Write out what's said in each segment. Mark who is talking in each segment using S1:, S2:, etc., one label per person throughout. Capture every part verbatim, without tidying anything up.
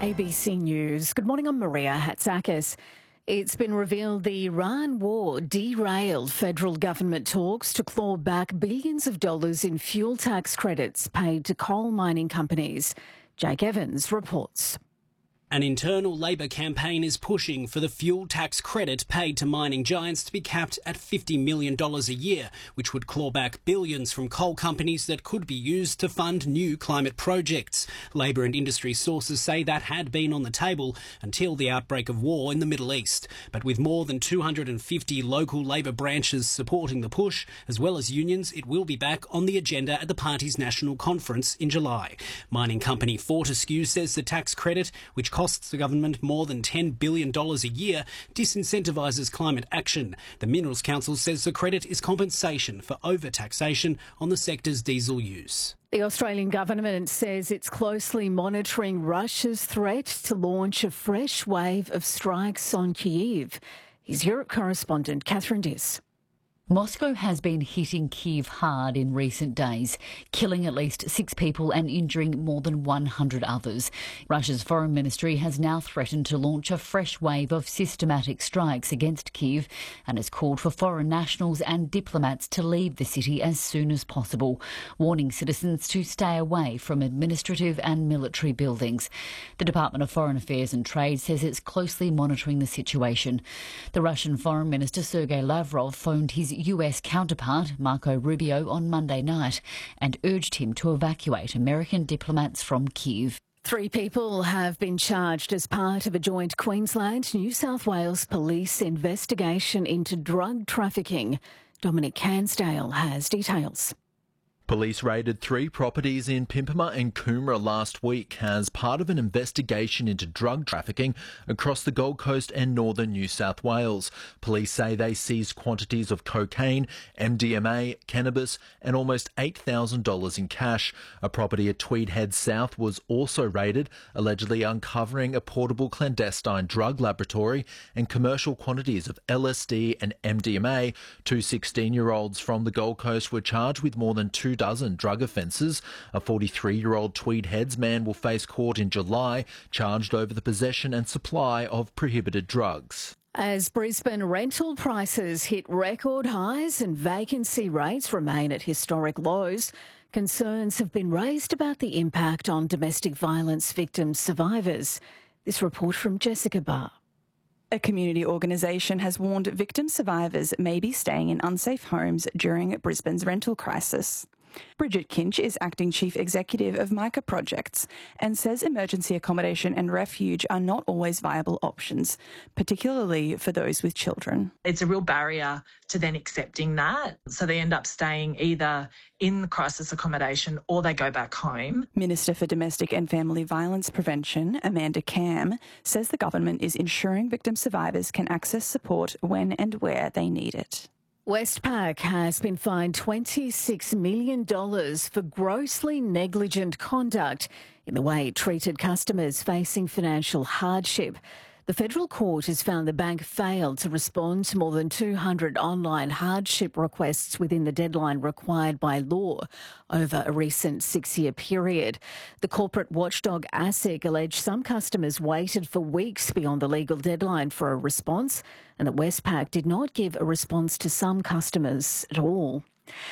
S1: A B C News. Good morning, I'm Maria Hatzakis. It's been revealed the Iran war derailed federal government talks to claw back billions of dollars in fuel tax credits paid to coal mining companies. Jake Evans reports.
S2: An internal Labor campaign is pushing for the fuel tax credit paid to mining giants to be capped at fifty million dollars a year, which would claw back billions from coal companies that could be used to fund new climate projects. Labor and industry sources say that had been on the table until the outbreak of war in the Middle East. But with more than two hundred fifty local Labor branches supporting the push, as well as unions, it will be back on the agenda at the party's national conference in July. Mining company Fortescue says the tax credit, which costs the government more than ten billion dollars a year, disincentivises climate action. The Minerals Council says the credit is compensation for overtaxation on the sector's diesel use.
S1: The Australian government says it's closely monitoring Russia's threat to launch a fresh wave of strikes on Kyiv. Here's Europe correspondent Catherine Diss.
S3: Moscow has been hitting Kyiv hard in recent days, killing at least six people and injuring more than one hundred others. Russia's foreign ministry has now threatened to launch a fresh wave of systematic strikes against Kyiv and has called for foreign nationals and diplomats to leave the city as soon as possible, warning citizens to stay away from administrative and military buildings. The Department of Foreign Affairs and Trade says it's closely monitoring the situation. The Russian Foreign Minister Sergei Lavrov phoned his U S counterpart, Marco Rubio, on Monday night and urged him to evacuate American diplomats from Kyiv.
S1: Three people have been charged as part of a joint Queensland-New South Wales police investigation into drug trafficking. Dominic Cansdale has details.
S4: Police raided three properties in Pimpama and Coomera last week as part of an investigation into drug trafficking across the Gold Coast and northern New South Wales. Police say they seized quantities of cocaine, M D M A, cannabis and almost eight thousand dollars in cash. A property at Tweed Head South was also raided, allegedly uncovering a portable clandestine drug laboratory and commercial quantities of L S D and M D M A. Two sixteen-year-olds from the Gold Coast were charged with more than two dozen drug offences. A forty-three-year-old Tweed Heads man will face court in July, charged over the possession and supply of prohibited drugs.
S1: As Brisbane rental prices hit record highs and vacancy rates remain at historic lows, concerns have been raised about the impact on domestic violence victims' survivors. This report from Jessica Barr.
S5: A community organisation has warned victim survivors may be staying in unsafe homes during Brisbane's rental crisis. Bridget Kinch is Acting Chief Executive of Micah Projects and says emergency accommodation and refuge are not always viable options, particularly for those with children.
S6: It's a real barrier to then accepting that, so they end up staying either in crisis accommodation or they go back home.
S5: Minister for Domestic and Family Violence Prevention, Amanda Cam, says the government is ensuring victim survivors can access support when and where they need it.
S1: Westpac has been fined twenty-six million dollars for grossly negligent conduct in the way it treated customers facing financial hardship. The federal court has found the bank failed to respond to more than two hundred online hardship requests within the deadline required by law over a recent six-year period. The corporate watchdog ASIC alleged some customers waited for weeks beyond the legal deadline for a response and that Westpac did not give a response to some customers at all.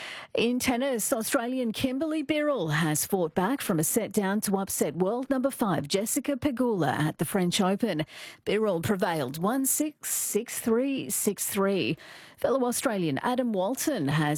S1: In tennis, Australian Kimberly Birrell has fought back from a set down to upset world number five Jessica Pegula at the French Open. Birrell prevailed one six, six three, six three. Fellow Australian Adam Walton has